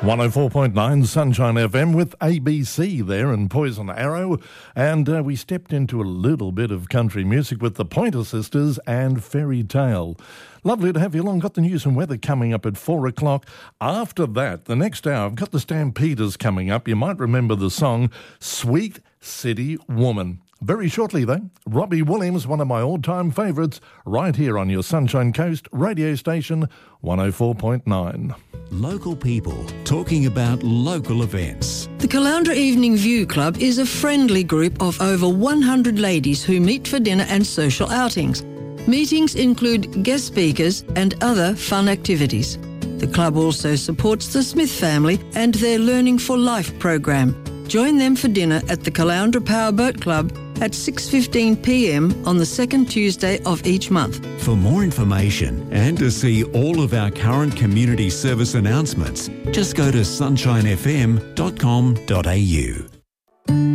104.9 Sunshine FM with ABC there and Poison Arrow. And we stepped into a little bit of country music with the Pointer Sisters and Fairy Tale. Lovely to have you along. Got the news and weather coming up at 4 o'clock. After that, the next hour, I've got the Stampeders coming up. You might remember the song Sweet City Woman. Very shortly, though, Robbie Williams, one of my all-time favourites, right here on your Sunshine Coast radio station, 104.9. Local people talking about local events. The Caloundra Evening View Club is a friendly group of over 100 ladies who meet for dinner and social outings. Meetings include guest speakers and other fun activities. The club also supports the Smith family and their Learning for Life program. Join them for dinner at the Caloundra Powerboat Club at 6:15 p.m. on the second Tuesday of each month. For more information and to see all of our current community service announcements, just go to sunshinefm.com.au.